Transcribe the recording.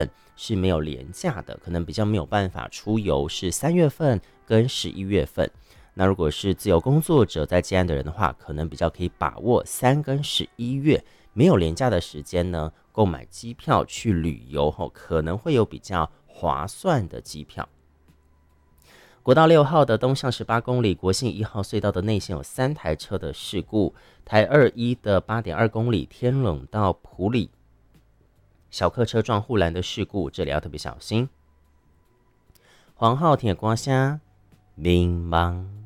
是没有连假的，可能比较没有办法出游，是3月份跟11月份。那如果是自由工作者在接案的人的话，可能比较可以把握3跟11月没有连假的时间呢，购买机票去旅游后，可能会有比较划算的机票。国道6号的东向18公里，国信1号隧道的内线有3台车的事故。台21的8.2公里，天龙到埔里小客车撞护栏的事故，这里要特别小心。黄浩铁瓜虾，明茫。